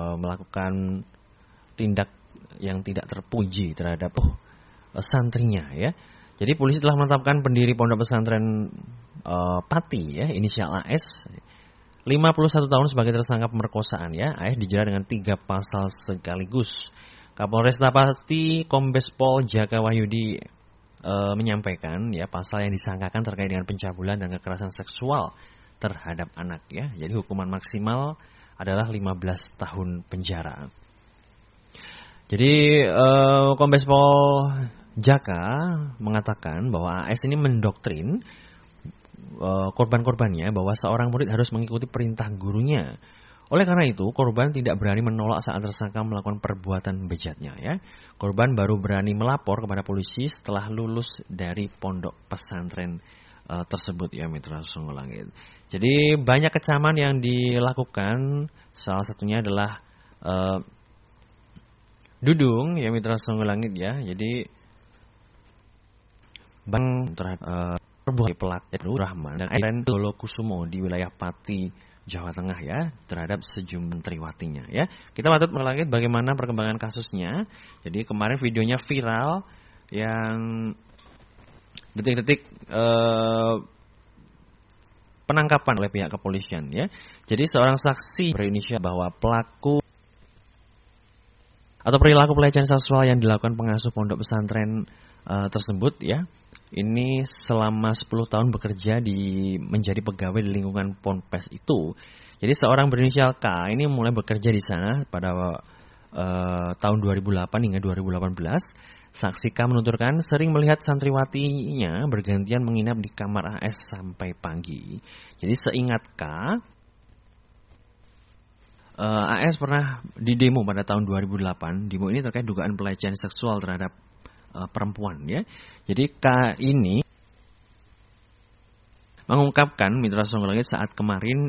melakukan tindak yang tidak terpuji terhadap santrinya ya. Jadi polisi telah menetapkan pendiri pondok pesantren Pati ya, inisial AS 51 tahun sebagai tersangka pemerkosaan ya. AS dijerat dengan 3 pasal sekaligus. Kapolresta Pati Kombes Pol Jaka Wahyudi menyampaikan ya pasal yang disangkakan terkait dengan pencabulan dan kekerasan seksual terhadap anak ya. Jadi hukuman maksimal adalah 15 tahun penjara. Jadi Kombes Pol Jaka mengatakan bahwa AS ini mendoktrin korban-korbannya bahwa seorang murid harus mengikuti perintah gurunya. Oleh karena itu, korban tidak berani menolak saat tersangka melakukan perbuatan bejatnya ya. Korban baru berani melapor kepada polisi setelah lulus dari pondok pesantren tersebut ya, Mitra Songgolangit. Jadi banyak kecaman yang dilakukan, salah satunya adalah Dudung ya, Mitra Songgolangit ya. Jadi bang terhadap perbuatan pelaku Rahman dan Airen Dolokusumo di wilayah Pati, Jawa Tengah ya, terhadap sejumlah menteriwatinya ya. Kita patut melangit bagaimana perkembangan kasusnya. Jadi kemarin videonya viral yang detik-detik penangkapan oleh pihak kepolisian ya. Jadi seorang saksi berinisial bahwa pelaku atau perilaku pelecehan seksual yang dilakukan pengasuh pondok pesantren tersebut ya, ini selama 10 tahun bekerja menjadi pegawai di lingkungan ponpes itu. Jadi seorang berinisial K ini mulai bekerja di sana pada tahun 2008 hingga 2018. Saksi K menuturkan sering melihat santriwatinya bergantian menginap di kamar AS sampai pagi. Jadi seingat K, AS pernah didemo pada tahun 2008. Demo ini terkait dugaan pelecehan seksual terhadap perempuan ya. Jadi K ini mengungkapkan, Mitra Songgolangit, saat kemarin